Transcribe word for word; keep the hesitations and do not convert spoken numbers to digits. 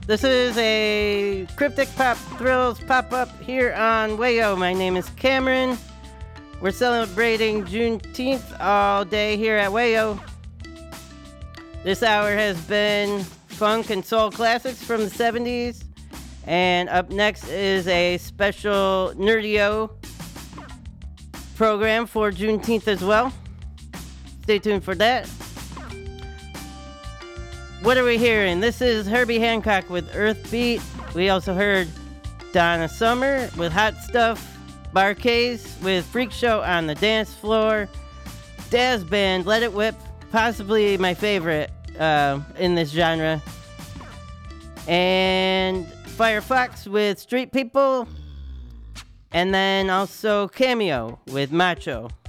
This is a Cryptic Pop Thrills pop-up here on Wayo. My name is Cameron. We're celebrating Juneteenth all day here at Wayo. This hour has been funk and soul classics from the seventies. And up next is a special Nerdio program for Juneteenth as well. Stay tuned for that. What are we hearing? This is Herbie Hancock with Earth Beat. We also heard Donna Summer with Hot Stuff, Bar-Kays with Freak Show on the Dance Floor, Daz Band, Let It Whip, possibly my favorite uh, in this genre, and Firefox with Street People, and then also Cameo with Macho.